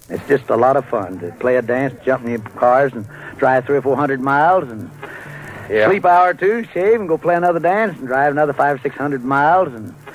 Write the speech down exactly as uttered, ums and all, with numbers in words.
It's just a lot of fun to play a dance, jump in your cars, and drive three or four hundred miles, and yeah. sleep an hour or two, shave, and go play another dance, and drive another five or six hundred miles, and